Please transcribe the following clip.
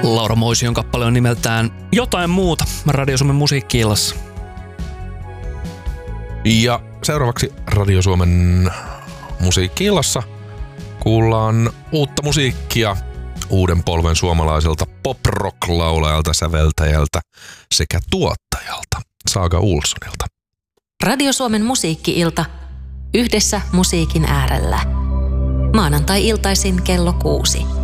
Laura Moision kappale on nimeltään Jotain muuta Radio Suomen musiikki-illassa. Ja seuraavaksi Radio Suomen musiikki-illassa kuullaan uutta musiikkia uuden polven suomalaiselta pop-rock-laulajalta, säveltäjältä sekä tuottajalta Saga Olssonilta. Radio Suomen musiikki-ilta yhdessä musiikin äärellä. Maanantai-iltaisin kello 6.